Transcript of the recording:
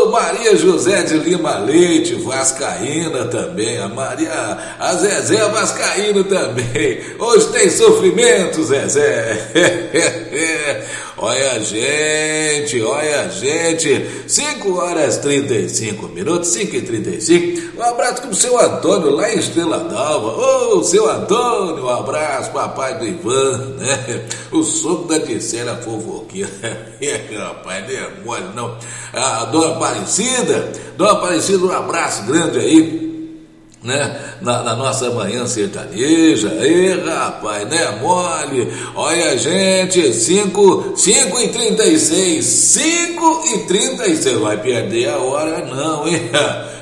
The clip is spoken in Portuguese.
Ô, Maria José de Lima Leite, vascaína também. A Zezé vascaína também. Hoje tem sofrimento, Zezé. Olha a gente, 5h35, 5h35. Um abraço pro seu Antônio, lá em Estrela d'Alva. Ô, seu Antônio, um abraço, papai do Ivan, né? O sogro da Gisela fofoqueira. Rapaz, nem é mole, não. A Dona Aparecida, um abraço grande aí, né? Na nossa manhã sertaneja. Ei, rapaz, né? Mole. Olha, gente, 5h36. 5h36. Vai perder a hora, não, hein?